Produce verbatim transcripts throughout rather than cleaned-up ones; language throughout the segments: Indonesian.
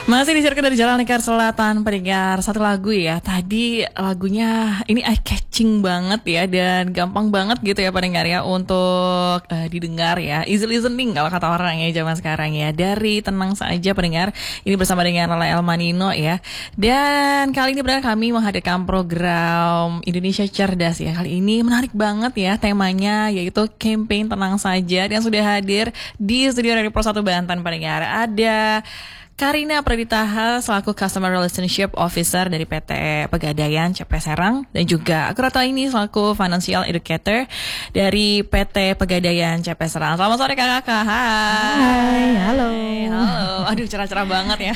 Masih di Circle dari Jalan Lingkar Selatan, pendengar. Satu lagu ya. Tadi lagunya ini eye catching banget ya, dan gampang banget gitu ya pendengar ya untuk uh, didengar ya. Easy listening kalau kata orang ya zaman sekarang ya. Dari Tenang Saja pendengar. Ini bersama dengan Lala El Manino ya. Dan kali ini benar kami menghadirkan program Indonesia Cerdas ya. Kali ini menarik banget ya temanya, yaitu campaign Tenang Saja. Dan sudah hadir di studio dari Pro satu Banten pendengar. Ada Karina Praditaha selaku Customer Relationship Officer dari P T Pegadaian C P Serang, dan juga aku Rata ini selaku Financial Educator dari P T Pegadaian C P Serang. Selamat sore kakak-kakak. Hai. Hai, halo. Halo. Aduh, cerah-cerah banget ya.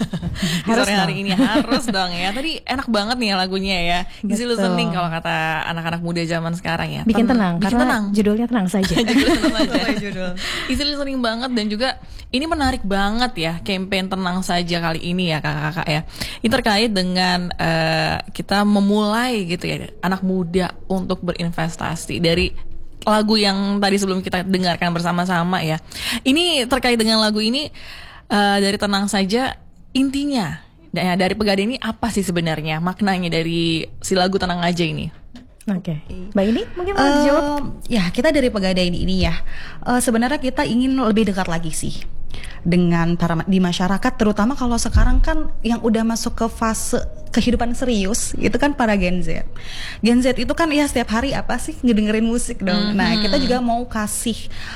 Di sore hari ini harus dong ya. Tadi enak banget nih ya lagunya ya. Easy listening kalau kata anak-anak muda zaman sekarang ya. Bikin tenang, Bikin karena tenang. judulnya Tenang Saja. Judulnya Tenang Saja. Easy listening banget, dan juga ini menarik banget ya campaign Tenang Saja kali ini ya kakak-kakak ya. Ini terkait dengan uh, kita memulai gitu ya anak muda untuk berinvestasi dari lagu yang tadi sebelum kita dengarkan bersama-sama ya. Ini terkait dengan lagu ini uh, dari Tenang Saja. Intinya ya, dari Pegadaian ini apa sih sebenarnya maknanya dari si lagu Tenang Aja ini? Oke, okay. Mbak ini mungkin mau uh, dijawab? Ya, kita dari Pegadaian ini ya, uh, sebenarnya kita ingin lebih dekat lagi sih dengan para di masyarakat, terutama kalau sekarang kan yang udah masuk ke fase kehidupan serius itu kan para Gen Z. Gen Z itu kan ya setiap hari apa sih ngedengerin musik dong. Mm-hmm. Nah, kita juga mau kasih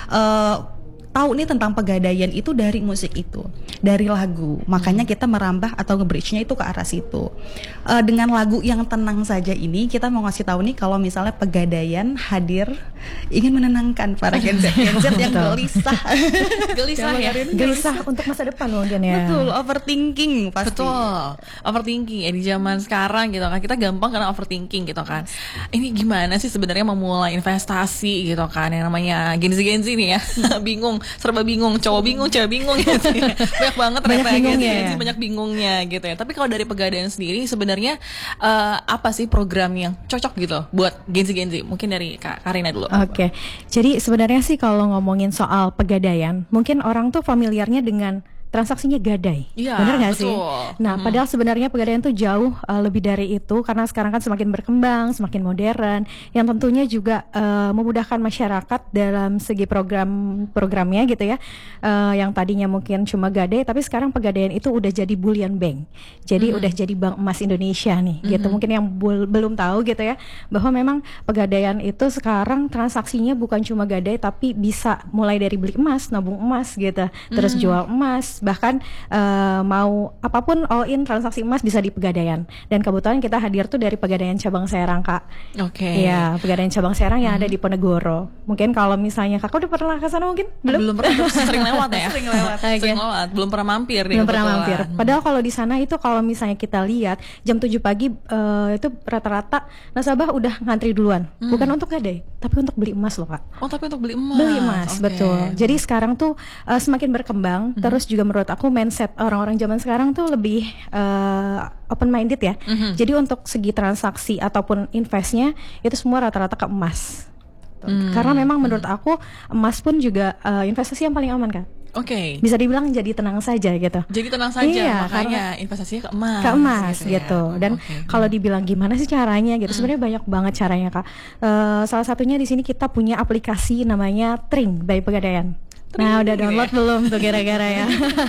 uh, tahu nih tentang Pegadaian itu dari musik itu, dari lagu. Makanya kita merambah atau nge-bridge-nya itu ke arah situ. Uh, dengan lagu yang Tenang Saja ini kita mau ngasih tahu nih kalau misalnya Pegadaian hadir ingin menenangkan para Gen Z, Gen Z yang gelisah. Gelisah ya. Gelisah untuk masa depan mungkin ya. Betul, overthinking pasti. Betul. Overthinking ya di zaman sekarang gitu kan. Kita gampang karena overthinking gitu kan. Ini gimana sih sebenarnya memulai investasi gitu kan, yang namanya Gen Z-Gen Z nih ya. Bingung, serba bingung, cowok bingung, cewek bingung gitu ya. Banyak banget banyak bingungnya Gen Z, ya. banyak bingungnya gitu ya. Tapi kalau dari Pegadaian sendiri sebenarnya uh, apa sih program yang cocok gitu buat Gen Z-Gen Z? Mungkin dari Kak Karina dulu. Oke, okay. Jadi sebenarnya sih kalau ngomongin soal Pegadaian, mungkin orang tuh familiarnya dengan transaksinya gadai, ya, benar nggak sih? Nah, hmm. padahal sebenarnya Pegadaian tuh jauh uh, lebih dari itu, karena sekarang kan semakin berkembang, semakin modern, yang tentunya juga uh, memudahkan masyarakat dalam segi program-programnya gitu ya, uh, yang tadinya mungkin cuma gadai, tapi sekarang Pegadaian itu udah jadi bullion bank, jadi hmm. udah jadi Bank Emas Indonesia nih, hmm. gitu. Mungkin yang bul- belum tahu gitu ya, bahwa memang Pegadaian itu sekarang transaksinya bukan cuma gadai, tapi bisa mulai dari beli emas, nabung emas gitu, terus hmm. jual emas. Bahkan uh, mau apapun all in transaksi emas bisa di Pegadaian. Dan kebetulan kita hadir tuh dari Pegadaian Cabang Serang, Kak. Oke. Okay. Iya, Pegadaian Cabang Serang yang hmm. ada di Ponegoro. Mungkin kalau misalnya Kakak udah pernah ke sana mungkin? Belum? Belum pernah, sering lewat ya. Sering lewat. Okay. Sering lewat, belum pernah mampir deh. Belum pernah mampir. Hmm. Padahal kalau di sana itu kalau misalnya kita lihat jam tujuh pagi uh, itu rata-rata nasabah udah ngantri duluan. Hmm. Bukan untuk gadai, tapi untuk beli emas loh, Kak. Oh, tapi untuk beli emas. Beli emas, okay. Betul. Jadi sekarang tuh uh, semakin berkembang, hmm. terus juga menurut aku mindset orang-orang zaman sekarang tuh lebih uh, open minded ya. Mm-hmm. Jadi untuk segi transaksi ataupun investnya itu semua rata-rata ke emas. Mm. Karena memang menurut aku emas pun juga uh, investasi yang paling aman, Kak. Oke. Okay. Bisa dibilang jadi tenang saja gitu. Jadi tenang saja, iya, makanya investasinya ke emas. Ke emas gitu. gitu. Ya. Dan okay. kalau dibilang gimana sih caranya gitu, mm. sebenarnya banyak banget caranya, Kak. Uh, salah satunya di sini kita punya aplikasi namanya Tring by Pegadaian. Nah, udah download ya? Belum tuh kira-kira ya.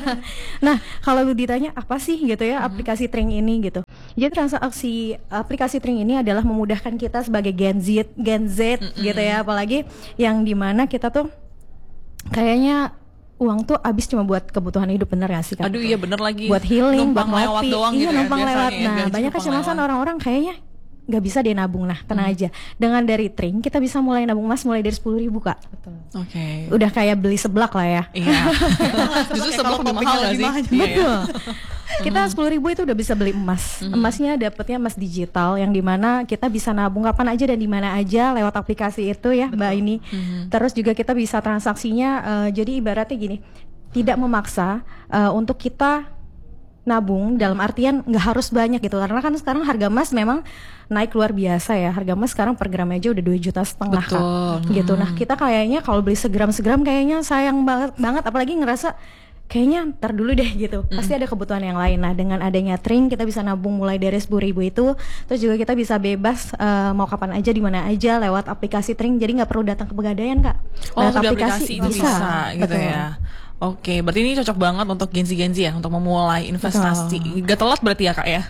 Nah, kalau ditanya apa sih gitu ya, mm-hmm. aplikasi Tring ini gitu. Jadi transaksi aplikasi Tring ini adalah memudahkan kita sebagai Gen Z, Gen Z mm-hmm. gitu ya, apalagi yang dimana kita tuh kayaknya uang tuh habis cuma buat kebutuhan hidup, bener gak sih, Kak? Aduh iya bener lagi. Buat healing, numpang buat ngopi, doang iya gitu numpang ya, lewat. Ya, nah, banyak kecemasan orang-orang kayaknya nggak bisa deh nabung. Nah, tenang hmm. aja. Dengan dari Tring kita bisa mulai nabung emas mulai dari sepuluh ribu, Kak. Betul. Oke. Okay. Udah kayak beli seblak lah ya. Iya. Justru seblak lebih mahal sih. Betul. Kita sepuluh ribu itu udah bisa beli emas. Mm-hmm. Emasnya dapetnya emas digital yang dimana kita bisa nabung kapan aja dan di mana aja lewat aplikasi itu ya, Betul. Mbak ini. Mm-hmm. Terus juga kita bisa transaksinya. Uh, jadi ibaratnya gini, tidak memaksa uh, untuk kita nabung dalam artian nggak harus banyak gitu, karena kan sekarang harga emas memang naik luar biasa ya. Harga emas sekarang per gram aja udah dua juta setengah, Kak. Gitu. Nah, kita kayaknya kalau beli segram-segram kayaknya sayang banget banget apalagi ngerasa kayaknya ntar dulu deh gitu, mm. pasti ada kebutuhan yang lain. Nah dengan adanya Tring kita bisa nabung mulai dari sepuluh ribu itu, terus juga kita bisa bebas uh, mau kapan aja di mana aja lewat aplikasi Tring, jadi nggak perlu datang ke Pegadaian Kak. Oh, lewat aplikasi, aplikasi bisa, bisa gitu betul. ya. Oke, berarti ini cocok banget untuk Gen-Z-Gen-Z ya, untuk memulai investasi. Betul. Gak telat berarti ya Kak ya?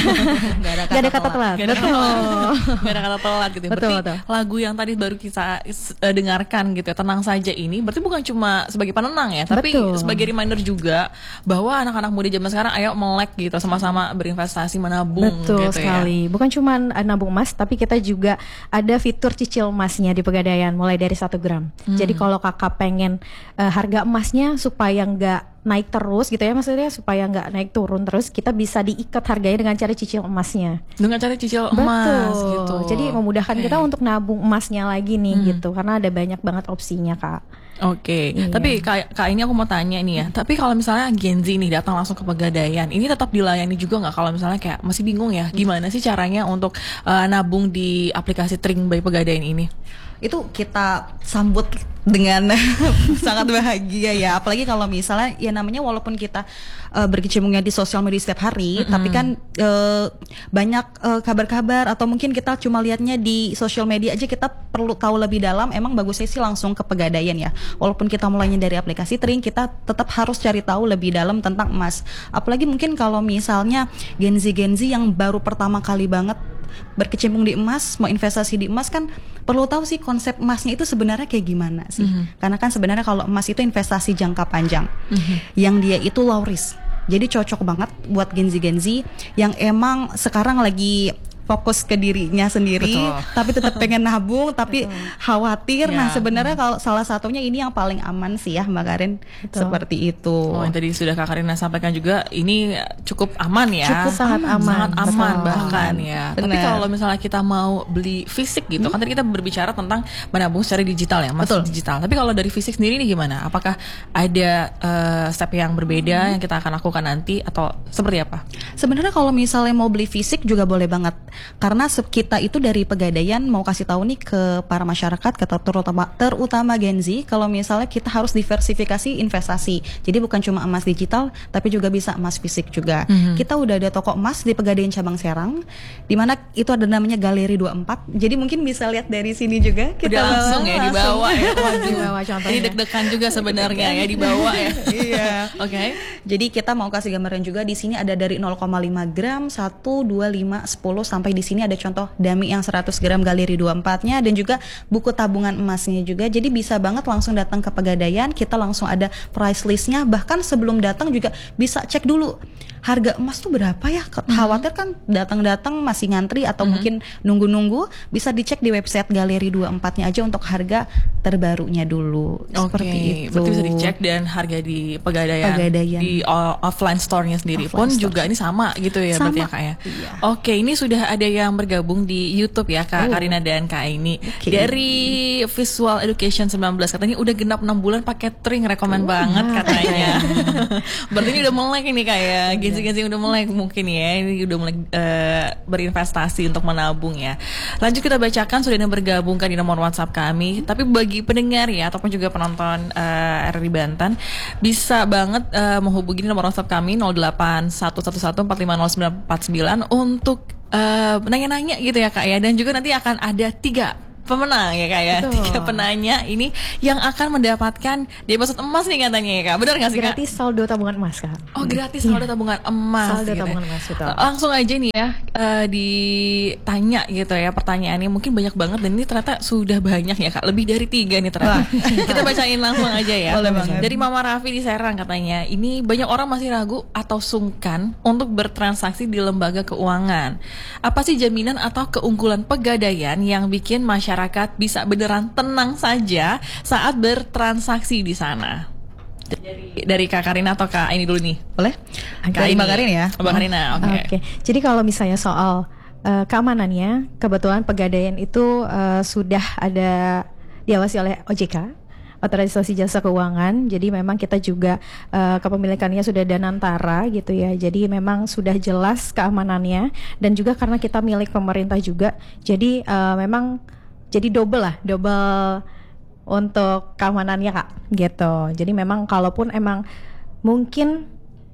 Gak ada kata, Gak ada kata telat, telat. Gak ada, betul. Gak ada kata telat gitu. Betul, berarti betul. lagu yang tadi baru kita uh, dengarkan gitu ya, Tenang Saja ini, berarti bukan cuma sebagai penenang ya, tapi betul. sebagai reminder juga bahwa anak-anak muda zaman sekarang ayo melek gitu, sama-sama berinvestasi, menabung. Betul gitu sekali, ya. Bukan cuma uh, nabung emas, tapi kita juga ada fitur cicil emasnya di Pegadaian, mulai dari satu gram. Hmm. Jadi kalau kakak pengen uh, harga emasnya supaya nggak naik terus gitu ya, maksudnya supaya nggak naik turun terus, kita bisa diikat harganya dengan cara cicil emasnya. Dengan cara cicil emas. Betul. Gitu. Jadi memudahkan okay. kita untuk nabung emasnya lagi nih hmm. gitu, karena ada banyak banget opsinya Kak. Oke, okay. iya. Tapi kak, kak ini aku mau tanya nih ya. Tapi kalau misalnya Gen Z nih datang langsung ke Pegadaian, ini tetap dilayani juga nggak? Kalau misalnya kayak masih bingung ya, gimana sih caranya untuk uh, nabung di aplikasi Tring by Pegadaian ini? Itu kita sambut dengan sangat bahagia ya, apalagi kalau misalnya ya namanya walaupun kita uh, berkecimpungnya di sosial media setiap hari, mm-hmm. tapi kan uh, banyak uh, kabar-kabar atau mungkin kita cuma lihatnya di sosial media aja, kita perlu tahu lebih dalam. Emang bagusnya sih langsung ke Pegadaian ya, walaupun kita mulainya dari aplikasi Tring, kita tetap harus cari tahu lebih dalam tentang emas. Apalagi mungkin kalau misalnya Gen Z Gen Z yang baru pertama kali banget berkecimpung di emas, mau investasi di emas, kan perlu tahu sih konsep emasnya itu sebenarnya kayak gimana sih. Mm-hmm. Karena kan sebenarnya kalau emas itu investasi jangka panjang, mm-hmm. yang dia itu low risk. Jadi cocok banget buat Gen Z Gen Z yang emang sekarang lagi fokus ke dirinya sendiri, betul. Tapi tetap pengen nabung, tapi betul. Khawatir. Ya. Nah sebenarnya hmm. kalau salah satunya ini yang paling aman sih ya Mbak Karin, betul. Seperti itu. Oh yang tadi sudah Kak Karina sampaikan juga, ini cukup aman ya, cukup sangat aman, sangat aman betul. bahkan ya. Bener. Tapi kalau misalnya kita mau beli fisik gitu, hmm? kan tadi kita berbicara tentang menabung secara digital ya, mas, betul. Digital. Tapi kalau dari fisik sendiri nih gimana? Apakah ada uh, step yang berbeda hmm. yang kita akan lakukan nanti atau seperti apa? Sebenarnya kalau misalnya mau beli fisik juga boleh banget. Karena kita itu dari Pegadaian mau kasih tahu nih ke para masyarakat, terutama terutama Gen Z, kalau misalnya kita harus diversifikasi investasi. Jadi bukan cuma emas digital, tapi juga bisa emas fisik juga. Mm-hmm. Kita udah ada toko emas di Pegadaian cabang Serang, di mana itu ada namanya Galeri dua puluh empat. Jadi mungkin bisa lihat dari sini juga. Kita udah langsung bawa, ya langsung. dibawa ya. Waduh, dibawa contohnya. Ini deg-degan juga sebenarnya ya dibawa ya. Iya. Oke. Okay. Jadi kita mau kasih gambaran juga, di sini ada dari nol koma lima gram, satu, dua, lima, sepuluh sampai di sini ada contoh dummy yang seratus gram Galeri dua puluh empat-nya, dan juga buku tabungan emasnya juga. Jadi bisa banget langsung datang ke Pegadaian, kita langsung ada price list-nya. Bahkan sebelum datang juga bisa cek dulu harga emas tuh berapa ya. Khawatir kan datang-datang masih ngantri atau mm-hmm. mungkin nunggu-nunggu, bisa dicek di website Galeri dua puluh empat-nya aja untuk harga terbarunya dulu. Oke, seperti itu. Berarti bisa dicek, dan harga di Pegadaian, Pegadaian. di offline store-nya sendiri offline pun store. Juga ini sama gitu ya, sama. Berarti ya Kak ya. Iya. Oke, ini sudah ada yang bergabung di YouTube ya Kak oh. Karina dan Kak Aini. Okay. Dari Visual Education sembilan belas katanya udah genap enam bulan pakai Tring, rekomen oh, banget nah. katanya. Berarti ini udah mulai ini Kak ya. Gen-gen udah mulai mungkin ya, ini udah mulai uh, berinvestasi untuk menabung ya. Lanjut kita bacakan sudah yang bergabung kan di nomor WhatsApp kami. Tapi bagi pendengar ya ataupun juga penonton uh, R R I Banten, bisa banget uh, menghubungi nomor WhatsApp kami nol delapan satu satu satu empat lima nol sembilan empat sembilan untuk uh, nanya-nanya gitu ya Kak ya. Dan juga nanti akan ada tiga pemenang ya Kak ya. Betul. Tiga penanya ini yang akan mendapatkan di episode emas nih katanya ya Kak. Benar nggak sih Kak? Gratis saldo tabungan emas Kak. Oh gratis saldo yeah. tabungan emas. Saldo gitu tabungan ya. emas betul. Langsung aja nih ya uh, ditanya gitu ya, pertanyaannya mungkin banyak banget dan ini ternyata sudah banyak ya Kak. Lebih dari tiga nih ternyata. Kita bacain langsung aja ya. Boleh banget. Dari Mama Raffi di Serang katanya, ini banyak orang masih ragu atau sungkan untuk bertransaksi di lembaga keuangan. Apa sih jaminan atau keunggulan Pegadaian yang bikin masyarakat bisa beneran tenang saja saat bertransaksi di sana? Dari, dari Kak Karina atau Kak ini dulu nih? Boleh? Kak Mbak Karina ya? Mbak Karina, oke. Okay. Okay. Jadi kalau misalnya soal uh, keamanannya, kebetulan Pegadaian itu uh, sudah ada diawasi oleh O J K, Otorisasi Jasa Keuangan. Jadi memang kita juga uh, kepemilikannya sudah Danantara gitu ya. Jadi memang sudah jelas keamanannya, dan juga karena kita milik pemerintah juga. Jadi uh, memang jadi double lah, double untuk keamanannya Kak gitu. Jadi memang kalaupun emang mungkin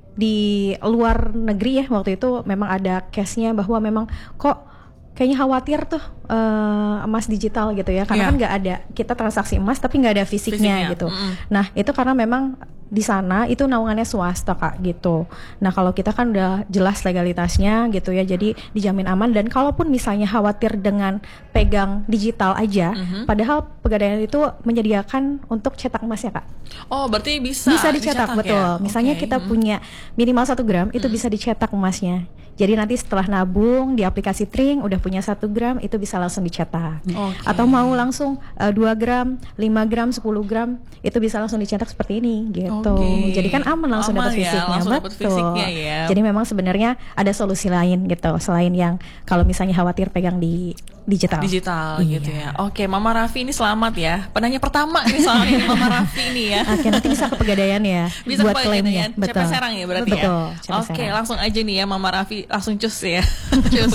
di luar negeri ya waktu itu memang ada case-nya bahwa memang kok kayaknya khawatir tuh uh, emas digital gitu ya, karena yeah. kan nggak ada, kita transaksi emas tapi nggak ada fisiknya, fisiknya. gitu. Mm-hmm. Nah itu karena memang di sana itu naungannya swasta Kak gitu. Nah kalau kita kan udah jelas legalitasnya gitu ya, jadi dijamin aman. Dan kalaupun misalnya khawatir dengan pegang digital aja, mm-hmm. padahal Pegadaian itu menyediakan untuk cetak emasnya Kak. Oh berarti bisa bisa dicetak, dicetak betul. Ya? Misalnya Okay. kita mm. punya minimal satu gram, itu mm. bisa dicetak emasnya. Jadi nanti setelah nabung di aplikasi Tring udah punya satu gram, itu bisa langsung dicetak. Okay. Atau mau langsung uh, dua gram, lima gram, sepuluh gram, itu bisa langsung dicetak seperti ini gitu. Okay. Jadi kan aman, langsung Aman dapat ya, fisiknya, langsung betul. dapat fisiknya ya. Jadi memang sebenarnya ada solusi lain gitu, selain yang kalau misalnya khawatir pegang di digital. Digital iya. gitu ya. Oke, Mama Raffi ini selamat ya. Penanya pertama nih soal ini Mama Raffi ini ya. Oke, nanti bisa ke Pegadaian ya. Bisa buat ke klaimnya. Pegadaian. Betul. C P Serang ya berarti Betul, ya. Oke, langsung aja nih ya Mama Raffi langsung cus ya. Cus.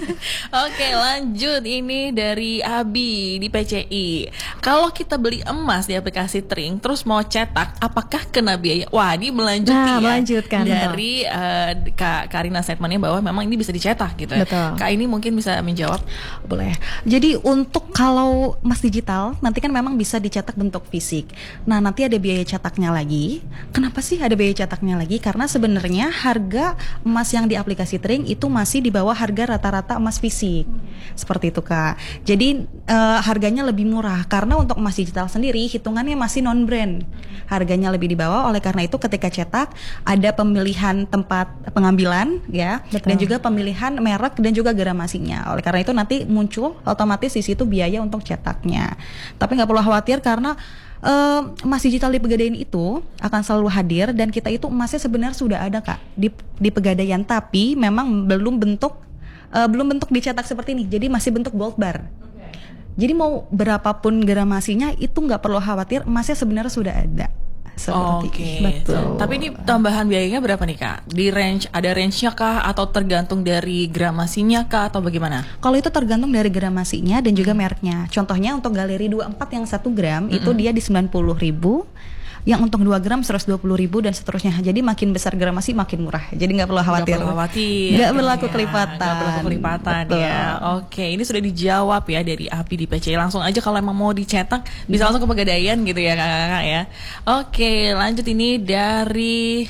Oke, lanjut ini dari Abi di P C I. Kalau kita beli emas di aplikasi Tring terus mau cetak, apakah kena biaya? Wah, ini melanjuti nah, ya. melanjutkan. Dari uh, Kak Karina statementnya bahwa memang ini bisa dicetak gitu ya. Betul. Kak ini mungkin bisa menjawab. Boleh. Jadi untuk kalau emas digital nanti kan memang bisa dicetak bentuk fisik. Nah nanti ada biaya cetaknya lagi. Kenapa sih ada biaya cetaknya lagi? Karena sebenarnya harga emas yang di aplikasi Tring itu masih di bawah harga rata-rata emas fisik. Seperti itu Kak. Jadi uh, harganya lebih murah karena untuk emas digital sendiri hitungannya masih non brand. Harganya lebih di bawah. Oleh karena itu ketika cetak ada pemilihan tempat pengambilan ya. Betul. Dan juga pemilihan merek dan juga gramasinya. Oleh karena itu nanti muncul otomatis di situ biaya untuk cetaknya. Tapi nggak perlu khawatir karena uh, emas digital di Pegadaian itu akan selalu hadir dan kita itu emasnya sebenarnya sudah ada Kak di di Pegadaian, tapi memang belum bentuk uh, belum bentuk dicetak seperti ini. Jadi masih bentuk gold bar. Okay. Jadi mau berapapun gramasinya itu nggak perlu khawatir, emasnya sebenarnya sudah ada. Seperti Oke. betul. Tapi ini tambahan biayanya berapa nih Kak? Di range, ada range-nya kah atau tergantung dari gramasinya kah atau bagaimana? Kalau itu tergantung dari gramasinya dan juga mereknya. Contohnya untuk galeri dua puluh empat yang satu gram mm-hmm. itu dia di sembilan puluh ribu. Yang untuk dua gram seratus dua puluh ribu dan seterusnya. Jadi makin besar gramasi makin murah. Jadi nggak perlu khawatir. Nggak perlu khawatir. Nggak berlaku ya, kelipatan. Nggak berlaku kelipatan ya. Oke, ini sudah dijawab ya dari Api di P C I. Langsung aja kalau emang mau dicetak bisa langsung ke Pegadaian gitu ya kakak-kakak ya. Oke, lanjut ini dari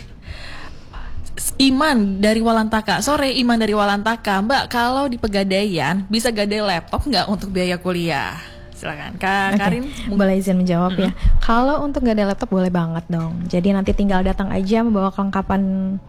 Iman dari Walantaka. Sore Iman dari Walantaka. Mbak, kalau di Pegadaian bisa gadai laptop nggak untuk biaya kuliah? Silakan Kak okay. Karin. Boleh izin menjawab mm-hmm. ya. Kalau untuk gak ada laptop boleh banget dong. Jadi nanti tinggal datang aja membawa kelengkapan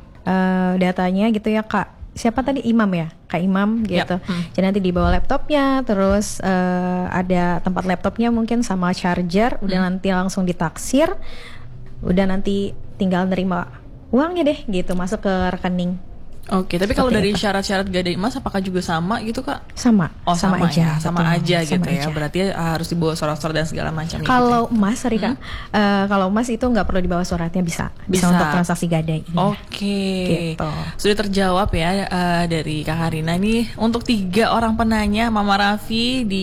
uh, datanya gitu ya Kak. Siapa tadi Imam ya? Kak Imam gitu. Yep. Hmm. Jadi nanti dibawa laptopnya, terus uh, ada tempat laptopnya mungkin sama charger. Udah hmm. nanti langsung ditaksir. Udah nanti tinggal nerima uangnya deh gitu, masuk ke rekening. Oke, tapi kalau dari syarat-syarat gadai emas apakah juga sama gitu Kak? Sama. Oh sama, sama aja, ya, sama betul. aja gitu sama ya. Aja. Berarti harus dibawa surat-surat dan segala macam. Kalau gitu. emas, sorry Kak, hmm? uh, kalau emas itu nggak perlu dibawa suratnya, bisa, bisa, bisa untuk transaksi gadai. Oke, gitu. Sudah terjawab ya uh, dari Kak Karina nih. Untuk tiga orang penanya, Mama Raffi di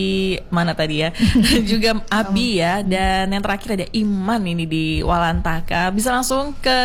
mana tadi ya, juga Abi ya, dan yang terakhir ada Iman ini di Walantaka. Bisa langsung ke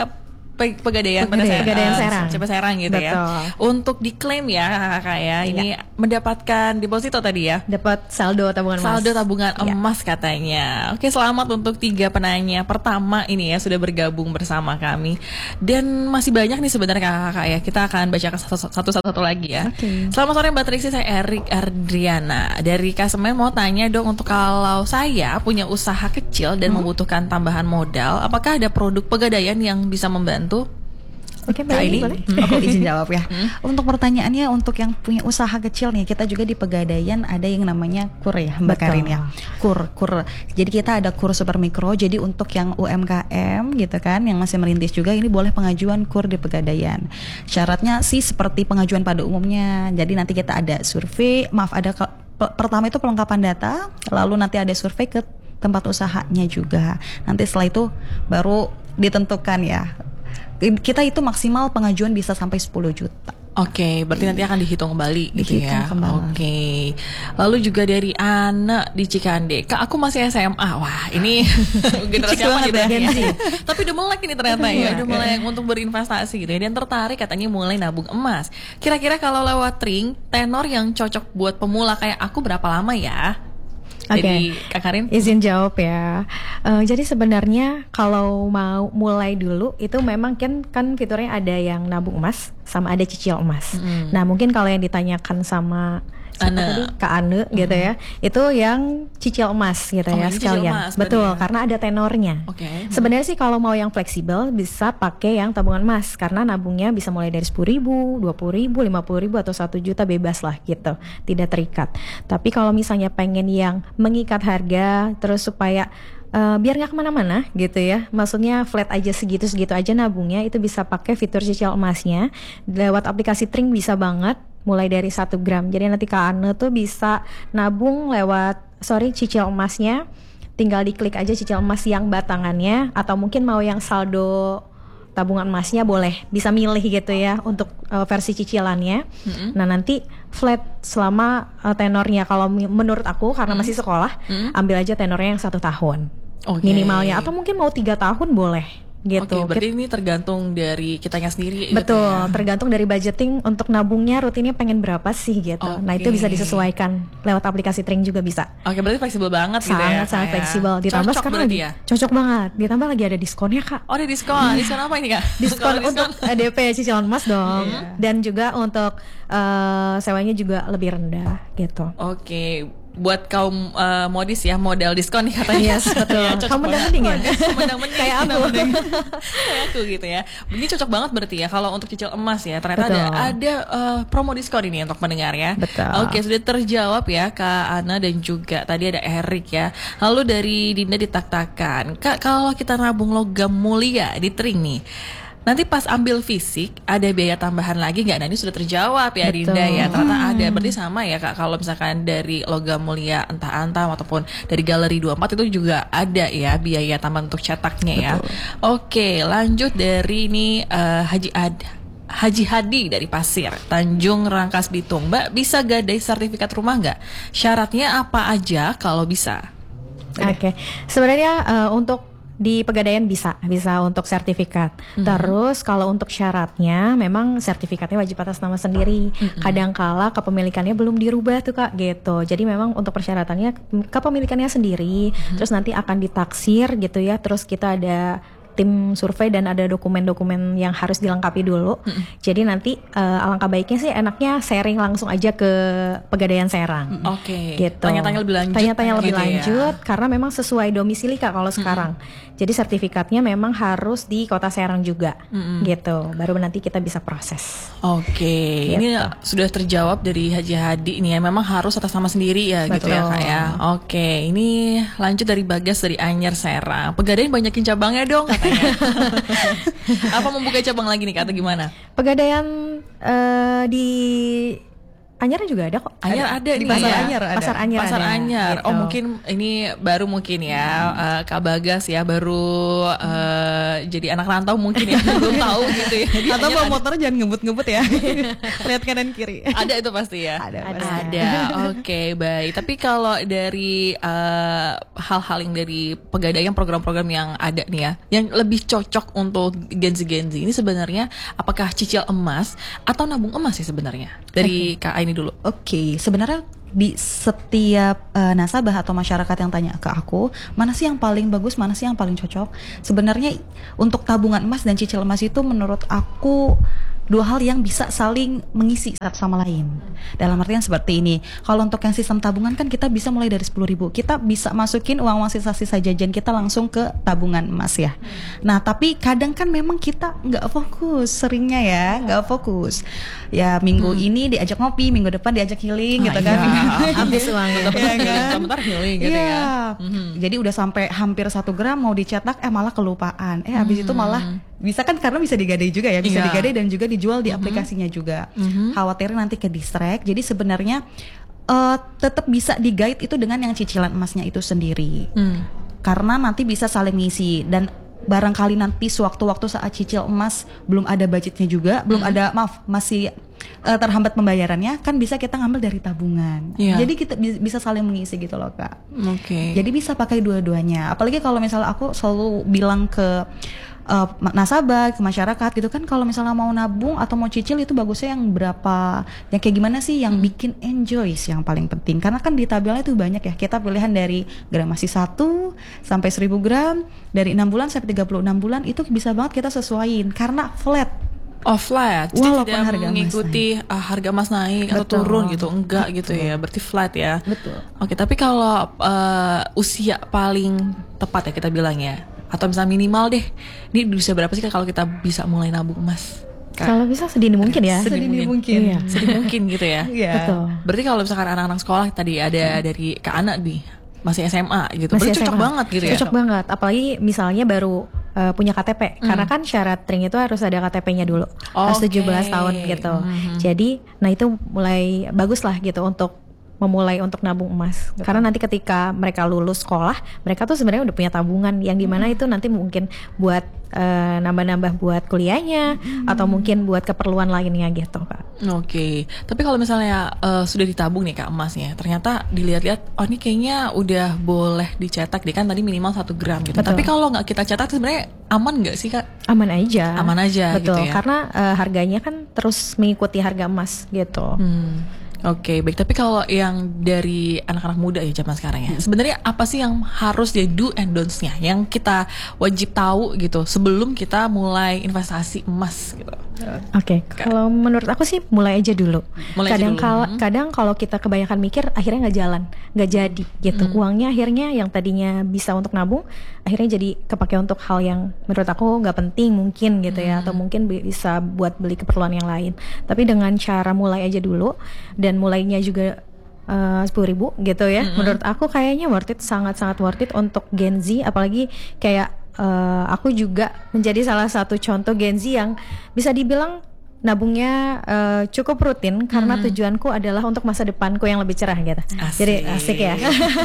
Pegadaian pada saya, Pegadaian Serang, C P Serang gitu. Betul. Ya. Untuk diklaim ya kakak ya, ini ya. Mendapatkan deposito tadi ya. Dapat saldo tabungan emas. Saldo tabungan ya. emas katanya. Oke, selamat untuk tiga penanya pertama ini ya sudah bergabung bersama kami. Dan masih banyak nih sebenarnya kakak ya. Kita akan bacakan satu-satu lagi ya. Okay. Selamat sore Mbak Triksi, saya Erik Ardriana dari Kasemen. Mau tanya dong, untuk kalau saya punya usaha kecil dan hmm. membutuhkan tambahan modal, apakah ada produk Pegadaian yang bisa membantu? Oke, okay, ini boleh. Aku izin jawab ya. Hmm. Untuk pertanyaannya, untuk yang punya usaha kecil nih, kita juga di Pegadaian ada yang namanya kur ya, Mbak Karin ya. Kur, kur. Jadi kita ada kur super mikro. Jadi untuk yang U M K M gitu kan, yang masih merintis juga, ini boleh pengajuan kur di Pegadaian. Syaratnya sih seperti pengajuan pada umumnya. Jadi nanti kita ada survei, maaf ada ke, pertama itu pelengkapan data, lalu nanti ada survei ke tempat usahanya juga. Nanti setelah itu baru ditentukan ya. Kita itu maksimal pengajuan bisa sampai sepuluh juta. Oke, berarti nanti akan dihitung kembali gitu Dihitung ya. kembali. Oke. Lalu juga dari Ana di Cikande. Kak, aku masih S M A. Wah, ini generasi apa gitu ya. Tapi udah mulai nih ternyata ya, udah mulai untuk berinvestasi gitu ya. Dan tertarik katanya mulai nabung emas. Kira-kira kalau lewat ring, tenor yang cocok buat pemula kayak aku berapa lama ya? Oke, Jadi Kak Karin? izin jawab ya. Eh, jadi sebenarnya kalau mau mulai dulu itu memang kan kan fiturnya ada yang nabung emas sama ada cicil emas. Mm. Nah mungkin kalau yang ditanyakan sama siapa Ane. tadi? Kak Ane gitu ya, itu yang cicil emas gitu Oh, ya ini cicil sekalian. emas Betul, berarti ya? karena ada tenornya. Oke. Sebenarnya sih kalau mau yang fleksibel bisa pakai yang tabungan emas karena nabungnya bisa mulai dari sepuluh ribu, dua puluh ribu, lima puluh ribu atau satu juta bebas lah gitu, tidak terikat. Tapi kalau misalnya pengen yang mengikat harga terus supaya uh, biar nggak kemana-mana gitu ya, maksudnya flat aja segitu-segitu aja nabungnya, itu bisa pakai fitur cicil emasnya lewat aplikasi Tring bisa banget. Mulai dari satu gram. Jadi nanti Kak Ane tuh bisa nabung lewat sorry cicil emasnya. Tinggal diklik aja cicil emas yang batangannya atau mungkin mau yang saldo tabungan emasnya boleh. Bisa milih gitu ya untuk uh, versi cicilannya. Mm-hmm. Nah, nanti flat selama uh, tenornya kalau mi- menurut aku karena Mm-hmm. masih sekolah, Mm-hmm. ambil aja tenornya yang satu tahun. Oke. Minimalnya atau mungkin mau tiga tahun boleh. Gitu. Oke, berarti ini tergantung dari kitanya sendiri. Betul, gitu ya? tergantung dari budgeting untuk nabungnya rutinnya pengen berapa sih gitu. Nah itu Oke. bisa disesuaikan lewat aplikasi Tring juga bisa. Oke, berarti fleksibel banget gitu ya. Sangat sangat Kak, ya? fleksibel. Ditambah Cocok sekarang berarti lagi ya? cocok banget. Ditambah lagi ada diskonnya Kak. Oh, ada diskon. Diskon apa ini Kak? Diskon Kalau untuk eh, D P cicilan emas dong. Iya. Dan juga untuk eh, sewanya juga lebih rendah gitu. Oke, buat kaum eh, modis ya, model diskon nih katanya. Yes, betul. Ya, cocok Kamu udah banget. mending ya? Mendang mending. Kayak aku. Mendang. Kayak aku gitu ya. Ini cocok banget berarti ya kalau untuk cicil emas ya. Ternyata Betul. ada ada eh, promo diskon ini untuk pendengar ya. Betul. Oke, sudah terjawab ya Kak Ana dan juga tadi ada Erik ya. Lalu dari Dinda ditak-takan. Kak, kalau kita nabung logam mulia di Tring nih, nanti pas ambil fisik ada biaya tambahan lagi nggak? Nah ini sudah terjawab ya. Betul. Dinda ya, ternyata ada. Berarti sama ya Kak, kalau misalkan dari logam mulia entah Antam ataupun dari Galeri dua puluh empat itu juga ada ya biaya tambahan untuk cetaknya ya. Oke, lanjut dari ini eh, Haji Ad Haji Hadi dari Pasir, Tanjung Rangkas Bitung. Mbak, bisa gadai sertifikat rumah nggak? Syaratnya apa aja kalau bisa? Oke, sebenarnya eh, untuk di Pegadaian bisa, bisa untuk sertifikat. Mm-hmm. Terus kalau untuk syaratnya, memang sertifikatnya wajib atas nama sendiri. Mm-hmm. Kadangkala kepemilikannya belum dirubah tuh Kak, gitu. Jadi memang untuk persyaratannya kepemilikannya sendiri. Mm-hmm. Terus nanti akan ditaksir gitu ya. Terus kita ada tim survei dan ada dokumen-dokumen yang harus dilengkapi dulu. Mm-hmm. Jadi nanti uh, alangkah baiknya sih enaknya sharing langsung aja ke Pegadaian Serang. Mm, Oke. Gitu. Tanya-tanya lebih lanjut. Tanya-tanya lebih gitu ya. lanjut karena memang sesuai domisili Kak kalau sekarang. Jadi sertifikatnya memang harus di Kota Serang juga. Mm-mm. Gitu. Baru nanti kita bisa proses. Oke, Gitu. ini sudah terjawab dari Haji Hadi ini ya. Memang harus atas nama sendiri ya gitu ya Betul. Kak ya. Oke, ini lanjut dari Bagas dari Anyer Serang. Pegadaian banyakin cabangnya dong katanya. Apa membuka cabang lagi nih Kak atau gimana? Pegadaian eh, di Anyer juga ada kok. Anyar ada, Di nih Pasar ya. Anyar ada. Pasar Anyar Pasar ada, Anyar. gitu. Oh mungkin ini baru mungkin ya eh, Kak Bagas ya baru eh, jadi anak rantau mungkin ya belum tahu gitu ya. Di Atau Anyar bawa ada. motor jangan ngebut-ngebut ya. Lihat kanan kiri. Ada itu pasti ya. Ada, pasti. Ada. Oke, baik. Tapi kalau dari eh, hal-hal yang dari Pegadaian program-program yang ada nih ya, yang lebih cocok untuk Gen Z Gen Z ini sebenarnya apakah cicil emas atau nabung emas sih sebenarnya? Dari Kak Aini dulu. Oke, sebenarnya di setiap uh, nasabah atau masyarakat yang tanya ke aku, mana sih yang paling bagus, mana sih yang paling cocok? Sebenarnya untuk tabungan emas dan cicil emas itu menurut aku dua hal yang bisa saling mengisi satu sama lain. Dalam artian seperti ini, kalau untuk yang sistem tabungan kan kita bisa mulai dari sepuluh ribu, kita bisa masukin uang-uang sisa-sisa jajan kita langsung ke tabungan emas ya. Nah tapi kadang kan memang kita nggak fokus, seringnya ya nggak fokus. Ya minggu Hmm. ini diajak ngopi, minggu depan diajak healing gitu Ah, kan. iya. Habis uangnya. Bentar-bentar Iya healing, kan? bentar-bentar healing gitu Iya. ya. Mhm. Jadi udah sampai hampir satu gram mau dicetak, eh malah kelupaan. Eh habis itu Hmm. malah bisa kan karena bisa digadai juga ya, bisa Iya. digadai dan juga dijual di aplikasinya juga. Mhm. Khawatirnya nanti ke distract. Jadi sebenarnya eh, tetap bisa di guide itu dengan yang cicilan emasnya itu sendiri. Hmm. Karena nanti bisa saling ngisi dan barangkali nanti sewaktu-waktu saat cicil emas belum ada budgetnya juga, belum ada maaf masih uh, terhambat pembayarannya, kan bisa kita ngambil dari tabungan. Yeah. Jadi kita bi- bisa saling mengisi gitu loh Kak. Oke. Okay. Jadi bisa pakai dua-duanya. Apalagi kalau misalnya aku selalu bilang ke uh, nasabah, ke masyarakat gitu kan, kalau misalnya mau nabung atau mau cicil itu bagusnya yang berapa, yang kayak gimana sih, yang hmm. bikin enjoy sih yang paling penting. Karena kan di tabelnya itu banyak ya, kita pilihan dari gramasi satu sampai seribu gram, dari enam bulan sampai tiga puluh enam bulan, itu bisa banget kita sesuaiin karena flat. Oh flat, jadi walaupun tidak harga mengikuti emas naik. Uh, harga emas naik atau Betul. turun gitu, enggak Betul. gitu ya, berarti flat ya. Betul. Oke, tapi kalau uh, usia paling tepat ya kita bilang ya, atau misalnya minimal deh, ini di usia berapa sih kalau kita bisa mulai nabung emas? Kak? Kalau bisa sedini mungkin ya. Sedini Sedini mungkin, mungkin. Iya. sedini mungkin gitu ya. Iya. Betul. Berarti kalau misalkan anak-anak sekolah tadi ada hmm. dari Kak Ana nih, masih S M A gitu, Masih berarti cocok S M A. banget gitu ya. Cocok banget, apalagi misalnya baru uh, punya K T P. Hmm. Karena kan syarat ring itu harus ada K T P-nya dulu. Harus Oke. tujuh belas tahun gitu. Hmm. Jadi, nah itu mulai bagus lah gitu untuk memulai untuk nabung emas. Betul. Karena nanti ketika mereka lulus sekolah, mereka tuh sebenarnya udah punya tabungan yang dimana Hmm. itu nanti mungkin buat uh, nambah-nambah buat kuliahnya Hmm. atau mungkin buat keperluan lainnya gitu Kak. Oke, tapi kalau misalnya uh, sudah ditabung nih Kak emasnya, ternyata dilihat-lihat, oh ini kayaknya udah boleh dicetak deh, kan tadi minimal satu gram gitu. Betul. Tapi kalau nggak kita cetak sebenarnya aman nggak sih Kak? Aman aja. Aman aja Betul, gitu ya. karena uh, harganya kan terus mengikuti harga emas gitu. Hmm. Oke, baik. Tapi kalau yang dari anak-anak muda ya zaman sekarang ya, sebenarnya apa sih yang harus jadi do and don'ts-nya, yang kita wajib tahu gitu sebelum kita mulai investasi emas gitu? Oke, kalau menurut aku sih mulai aja dulu. Mulai aja kadang dulu. kala- Hmm. kadang kalau kita kebanyakan mikir, akhirnya nggak jalan, nggak jadi gitu. Hmm. Uangnya akhirnya yang tadinya bisa untuk nabung, akhirnya jadi kepake untuk hal yang menurut aku nggak penting mungkin gitu ya, Hmm. atau mungkin bi- bisa buat beli keperluan yang lain. Tapi dengan cara mulai aja dulu dan mulainya juga sepuluh ribu gitu ya, Mm-hmm. menurut aku kayaknya worth it, sangat-sangat worth it untuk Gen Z, apalagi kayak uh, aku juga menjadi salah satu contoh Gen Z yang bisa dibilang nabungnya uh, cukup rutin karena Hmm. tujuanku adalah untuk masa depanku yang lebih cerah gitu. Asik. Jadi asik ya.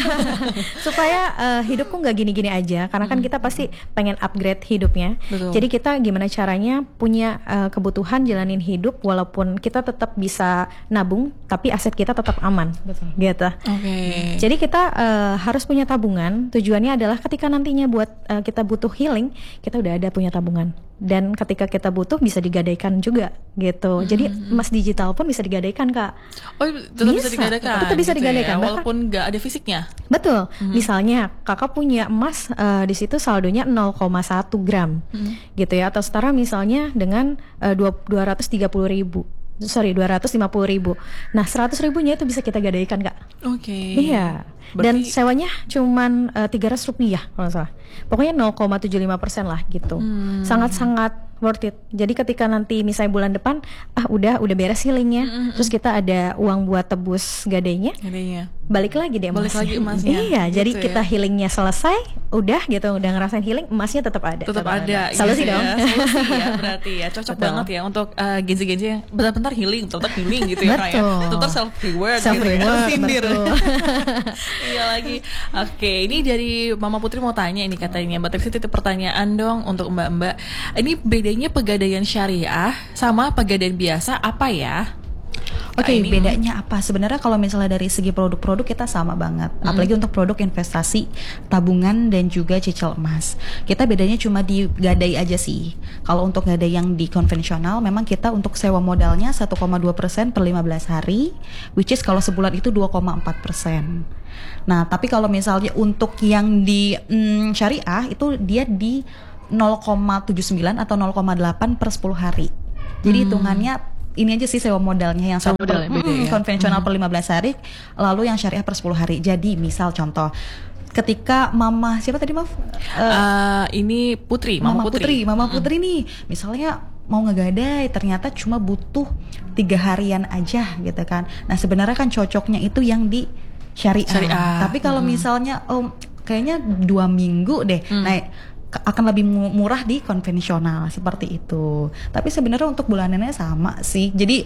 Supaya uh, hidupku nggak gini-gini aja, karena kan kita pasti pengen upgrade hidupnya. Betul. Jadi kita gimana caranya punya uh, kebutuhan jalanin hidup walaupun kita tetap bisa nabung tapi aset kita tetap aman. Betul. Gitu. Oke. Jadi kita uh, harus punya tabungan. Tujuannya adalah ketika nantinya buat uh, kita butuh healing, kita udah ada punya tabungan. Dan ketika kita butuh bisa digadaikan juga gitu. Jadi emas digital pun bisa digadaikan Kak. Oh, tetap bisa, Bisa, digadaikan. tetap bisa gitu digadaikan. ya, Bahkan- walaupun nggak ada fisiknya. Betul. Misalnya kakak punya emas uh, di situ saldonya nol koma satu gram, gitu ya. Atau setara misalnya dengan uh, dua ratus tiga puluh ribu. Sorry, dua ratus lima puluh ribu. Nah, seratus ribunya itu bisa kita gadaikan Kak. Oke. Iya. Dan Berarti- sewanya cuman uh, tiga ratus rupiah kalau nggak salah. Pokoknya nol koma tujuh lima persen lah gitu. Hmm. Sangat-sangat worth it. Jadi ketika nanti misalnya bulan depan, ah udah udah beres healingnya, Mm-mm. terus kita ada uang buat tebus gadainya, Adanya. balik lagi deh Balik emasnya. lagi emasnya, Iya, gitu jadi ya. kita healingnya selesai, udah gitu, udah ngerasain healing, emasnya tetap ada. Tetap ada. Solusi gitu dong. Ya. Solusi ya berarti ya. Cocok Betul. banget ya untuk uh, genzi-genzi yang bentar-bentar healing, bentar healing gitu ya Kak ya. Betul. Bentar self reward Self gitu ya. reward, Sindir. betul. Iya lagi. Oke, ini dari Mama Putri mau tanya ini katanya, Mbak Triksi titip pertanyaan dong untuk Mbak-mbak. Ini bedanya pegadaian syariah sama pegadaian biasa apa ya? Oke, Nah, ini- bedanya apa? Sebenarnya kalau misalnya dari segi produk-produk kita sama banget. Apalagi untuk produk investasi, tabungan dan juga cicil emas. Kita bedanya cuma di gadai aja sih. Kalau untuk gadai yang di konvensional, memang kita untuk sewa modalnya satu koma dua persen per lima belas hari, which is kalau sebulan itu dua koma empat persen. Nah, tapi kalau misalnya untuk yang di mm, syariah itu dia di nol koma tujuh sembilan atau nol koma delapan per sepuluh hari. Jadi hitungannya ini aja sih sewa modalnya yang Sewa satu modalnya beda mm, ya. konvensional per lima belas hari, lalu yang syariah per sepuluh hari. Jadi misal contoh, ketika mama siapa tadi maaf? Eh, Uh, ini Putri, Mama, Mama Putri, Mama Putri nih, misalnya mau ngegadai ternyata cuma butuh tiga harian aja gitu kan. Nah sebenarnya kan cocoknya itu yang di syariah. Syariah. Tapi kalau Hmm. misalnya oh kayaknya dua minggu deh, Hmm. nah k- akan lebih mu- murah di konvensional seperti itu. Tapi sebenarnya untuk bulanannya sama sih. Jadi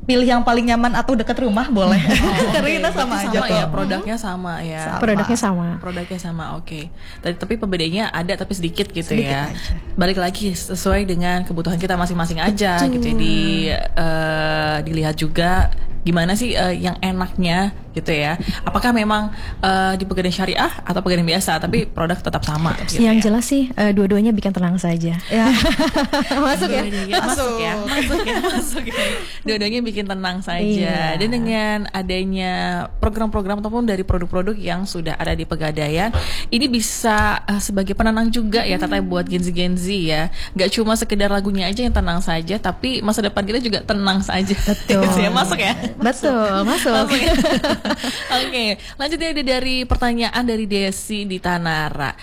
pilih yang paling nyaman atau dekat rumah boleh. Oh, Karena oke. kita sama Berarti aja sama kok. ya, produknya sama ya. Sama. Produknya sama. Produknya sama, oke. Tapi, tapi pembedanya ada tapi sedikit gitu Sedikit ya. aja. Balik lagi sesuai dengan kebutuhan kita masing-masing aja gitu. Jadi eh, dilihat juga gimana sih eh, yang enaknya gitu ya. Apakah memang eh, di pegadaian syariah atau pegadaian biasa, tapi produk tetap sama. Gitu Yang ya. jelas sih eh, dua-duanya bikin tenang saja. Ya. Masuk ya. Dua-duanya masuk ya, masuk ya, masuk ya. Dua-duanya bikin tenang saja. Iya. Dan dengan adanya program-program ataupun dari produk-produk yang sudah ada di Pegadaian, ini bisa uh, sebagai penenang juga ya, Tata, buat Gen Z Gen Z ya. Gak cuma sekedar lagunya aja yang tenang saja, tapi masa depan kita juga tenang saja. Betul. Gitu ya, masuk ya. Betul, masuk. Masuk ya? Oke, lanjutnya ada dari pertanyaan dari Desi di Tanara.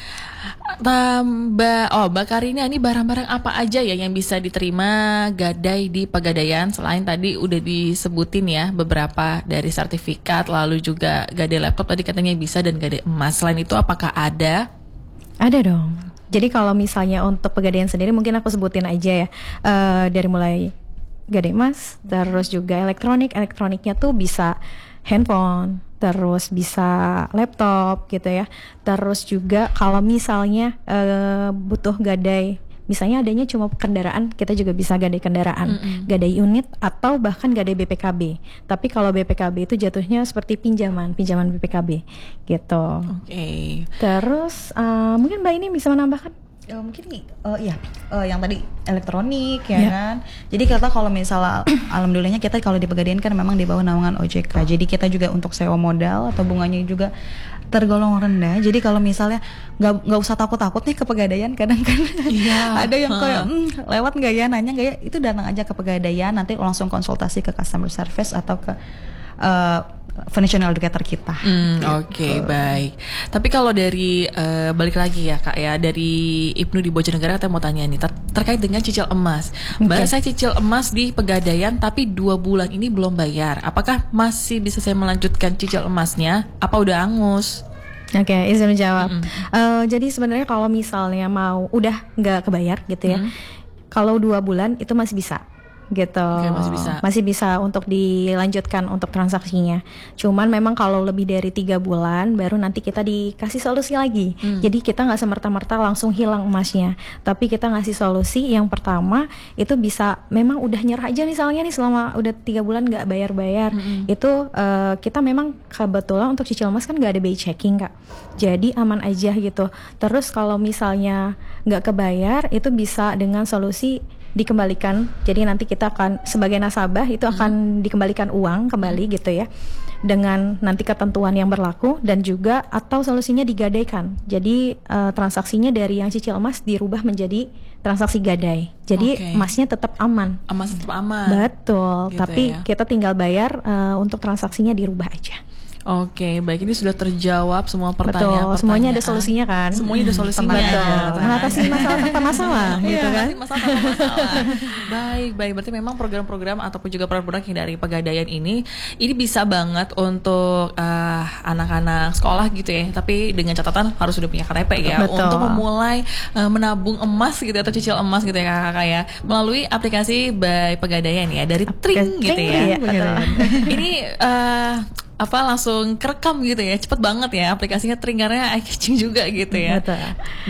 Tambah, oh Mbak Karina, ini barang-barang apa aja ya yang bisa diterima gadai di Pegadaian? Selain tadi udah disebutin ya beberapa dari sertifikat, lalu juga gadai laptop tadi katanya bisa, dan gadai emas. Selain itu apakah ada? Ada dong. Jadi kalau misalnya untuk Pegadaian sendiri mungkin aku sebutin aja ya. Eh, dari mulai gadai emas, terus juga elektronik. Elektroniknya tuh bisa handphone, terus bisa laptop gitu ya. Terus juga kalau misalnya eh, butuh gadai, misalnya adanya cuma kendaraan, kita juga bisa gadai kendaraan, Mm-mm. gadai unit atau bahkan gadai B P K B. Tapi kalau B P K B itu jatuhnya seperti pinjaman, pinjaman B P K B gitu. Oke. Terus eh, mungkin Mbak ini bisa menambahkan? Ya, mungkin nih, eh, ya eh, yang tadi elektronik ya Ya. kan. Jadi kita kalau misalnya alhamdulillahnya kita kalau di Pegadaian kan memang di bawah naungan O J K. Jadi kita juga untuk sewa modal atau bunganya juga tergolong rendah. Jadi kalau misalnya nggak nggak usah takut-takut nih ke Pegadaian, kadang kan Iya. ada yang kayak Ha. "Hmm, lewat nggak ya, nanya nggak ya, itu datang aja ke Pegadaian, nanti langsung konsultasi ke customer service atau ke uh, financial educator kita. Hmm, Gitu. Oke, baik. Tapi kalau dari eh, balik lagi ya Kak ya, dari Ibnu di Bojonegoro, kita mau tanya nih ter- terkait dengan cicil emas. Mbak, Oke. saya cicil emas di Pegadaian tapi dua bulan ini belum bayar. Apakah masih bisa saya melanjutkan cicil emasnya? Apa udah angus? Oke, izin jawab. Mm-mm. Eh, jadi sebenarnya kalau misalnya mau udah nggak kebayar gitu ya, Mm. kalau dua bulan itu masih bisa gitu. Oke, masih bisa. Masih bisa untuk dilanjutkan untuk transaksinya. Cuman memang kalau lebih dari tiga bulan baru nanti kita dikasih solusi lagi. Hmm. Jadi kita nggak semerta-merta langsung hilang emasnya, tapi kita ngasih solusi. Yang pertama itu bisa memang udah nyerah aja misalnya nih selama udah tiga bulan nggak bayar-bayar. Mm-mm. Itu eh, kita memang kebetulan untuk cicil emas kan nggak ada B I checking Kak, jadi aman aja gitu. Terus kalau misalnya nggak kebayar itu bisa dengan solusi dikembalikan. Jadi nanti kita akan sebagai nasabah itu akan dikembalikan uang kembali gitu ya, dengan nanti ketentuan yang berlaku, dan juga atau solusinya digadaikan. Jadi eh, transaksinya dari yang cicil emas dirubah menjadi transaksi gadai. Jadi Oke. emasnya tetap aman. Emas tetap aman. Betul, Gitu tapi ya. kita tinggal bayar eh, untuk transaksinya dirubah aja. Oke, baik, ini sudah terjawab semua pertanyaan. Betul, semuanya ada solusinya kan? Semuanya ada solusinya. Tenang aja, Betul, tenang mengatasi masalah tanpa masalah gitu Iya, kan? nanti masalah tanpa masalah. Baik, baik. Berarti memang program-program ataupun juga produk-produk yang dari Pegadaian ini, ini bisa banget untuk eh, anak-anak sekolah gitu ya. Tapi dengan catatan harus sudah punya K T P ya, Betul. untuk memulai eh, menabung emas gitu atau cicil emas gitu ya kakak-kakak ya, melalui aplikasi by Pegadaian ya, dari Tring gitu Tring, ya. iya, betul. Ini eh, apa langsung kerekam gitu ya, cepet banget ya aplikasinya, Tring, karena eye catching juga gitu ya. Betul.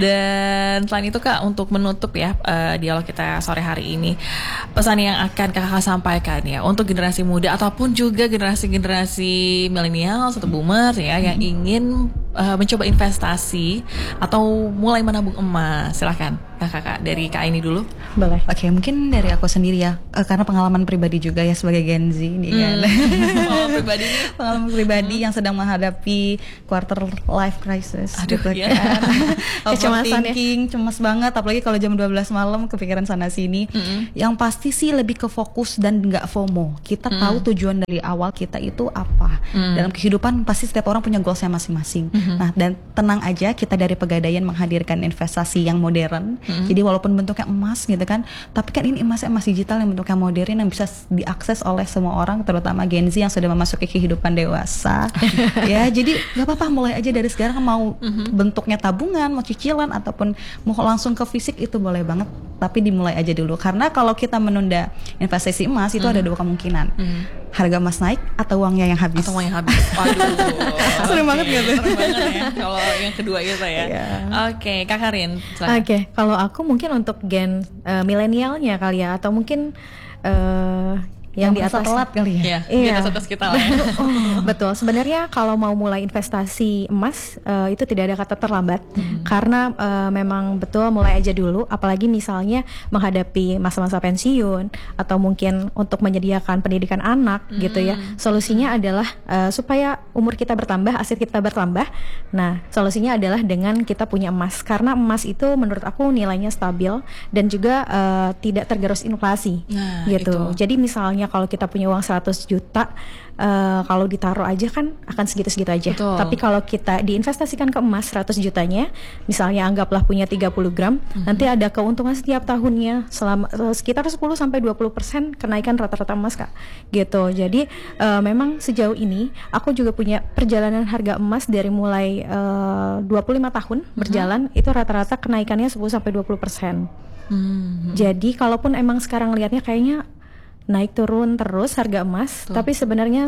Dan selain itu Kak, untuk menutup ya eh, dialog kita sore hari ini, pesan yang akan kakak sampaikan ya untuk generasi muda ataupun juga generasi-generasi milenial atau boomers ya yang ingin eh, mencoba investasi atau mulai menabung emas, silahkan kakak dari Kak ini dulu. Boleh. Oke, mungkin dari aku sendiri ya, eh, karena pengalaman pribadi juga ya sebagai Gen Z nih kan. Pengalaman pribadi nih. Pengalaman pribadi yang sedang menghadapi quarter life crisis. Aduh, gitu iya. kan. Kecemasan ya. Overthinking, cemas banget, apalagi kalau jam dua belas malam kepikiran sana sini. Mm-mm. Yang pasti sih lebih ke fokus dan nggak FOMO. Kita Mm. tahu tujuan dari awal kita itu apa. Mm. Dalam kehidupan pasti setiap orang punya goalsnya masing-masing. Mhm. Nah, dan tenang aja, kita dari Pegadaian menghadirkan investasi yang modern, Mm-hmm. Jadi walaupun bentuknya emas gitu kan, tapi kan ini emasnya emas digital yang bentuknya modern yang bisa diakses oleh semua orang, terutama Gen Z yang sudah memasuki kehidupan dewasa. Ya, jadi nggak apa-apa, mulai aja dari sekarang, mau mm-hmm. bentuknya tabungan, mau cicilan ataupun mau langsung ke fisik itu boleh banget, tapi dimulai aja dulu. Karena kalau kita menunda investasi emas itu mm-hmm. ada dua kemungkinan. Mm-hmm. Harga emas naik atau uangnya yang habis. Atau uang yang habis. Waduh. Sering banget okay. gitu. Sering banget ya kalau yang kedua itu ya. Yeah. Oke, okay, Kak Karin. Oke, okay, kalau aku mungkin untuk gen uh, milenialnya kali ya, atau mungkin uh, yang, yang di atas telat kali ya. Iya, di atas kita lah ya. Oh, betul. Sebenarnya kalau mau mulai investasi emas uh, itu tidak ada kata terlambat, hmm. karena uh, memang betul mulai aja dulu. Apalagi misalnya menghadapi masa-masa pensiun atau mungkin untuk menyediakan pendidikan anak, hmm. gitu ya. Solusinya adalah uh, supaya umur kita bertambah, aset kita bertambah. Nah, solusinya adalah dengan kita punya emas, karena emas itu menurut aku nilainya stabil dan juga uh, tidak tergerus inflasi, nah, gitu. Itu. Jadi misalnya kalau kita punya uang seratus juta, uh, kalau ditaruh aja kan akan segitu-segitu aja. Betul. Tapi kalau kita diinvestasikan ke emas seratus jutanya, misalnya anggaplah punya tiga puluh gram, mm-hmm. nanti ada keuntungan setiap tahunnya selama uh, sekitar sepuluh sampai dua puluh persen kenaikan rata-rata emas, Kak. Gitu. Jadi uh, memang sejauh ini aku juga punya perjalanan harga emas dari mulai uh, dua puluh lima tahun mm-hmm. berjalan, itu rata-rata kenaikannya sepuluh sampai dua puluh persen. Mm-hmm. Jadi kalaupun emang sekarang lihatnya kayaknya naik turun terus harga emas, Tuh. tapi sebenarnya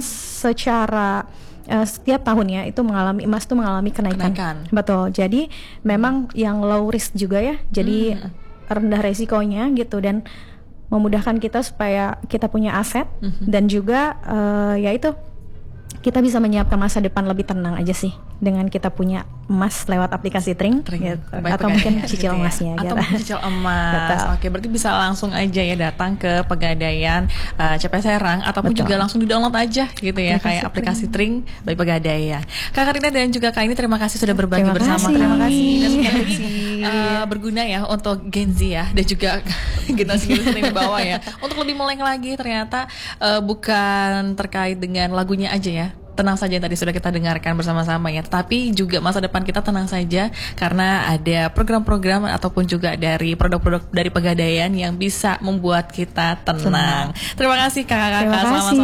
secara uh, setiap tahunnya itu mengalami emas itu mengalami kenaikan. kenaikan. Betul. Jadi memang yang low risk juga ya. Jadi hmm. rendah resikonya gitu, dan memudahkan kita supaya kita punya aset hmm. dan juga uh, ya itu kita bisa menyiapkan masa depan lebih tenang aja sih dengan kita punya emas lewat aplikasi Tring, Tring. Gitu. Atau mungkin cicil gitu ya. emasnya atau gitu. cicil emas. Betul. Oke, berarti bisa langsung aja ya datang ke Pegadaian uh, C P Serang ataupun Betul. juga langsung di-download aja gitu ya, aplikasi kayak aplikasi Tring by Pegadaian. Kak Karina dan juga Kak ini terima kasih sudah berbagi terima bersama. Kasih. Terima kasih. Dan sekali lagi uh, berguna ya untuk Gen Z ya, dan juga generasi-generasi di bawah ya. Untuk lebih melek lagi, ternyata uh, bukan terkait dengan lagunya aja ya. Tenang saja yang tadi sudah kita dengarkan bersama-sama ya, tapi juga masa depan kita tenang saja karena ada program-program ataupun juga dari produk-produk dari Pegadaian yang bisa membuat kita tenang. Terima kasih kakak-kakak, selamat